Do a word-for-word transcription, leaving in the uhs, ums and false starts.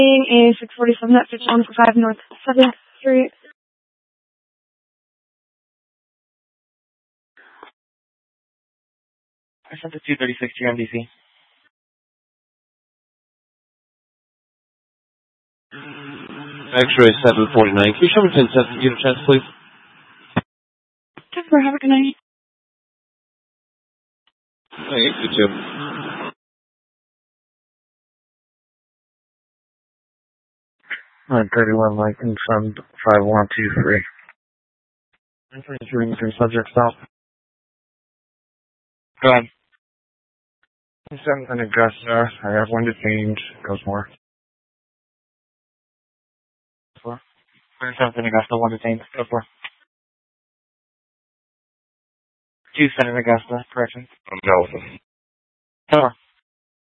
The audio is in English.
A six forty-seven at fifty-one for five North seventh Street. I sent it to two thirty-six G M D C. X-ray seven forty-nine. Can you show me ten cents unit chance, please? ten four, have a good night. Hey, you too. nine thirty-one Lincoln from five one two three. nine thirty-three, three subject stop. Go ahead. seventh and Augusta. I have one detained. Goes more. Four. seventh and Augusta, one detained. Go for. Two Senate Augusta, correction. I'm Nelson. Four.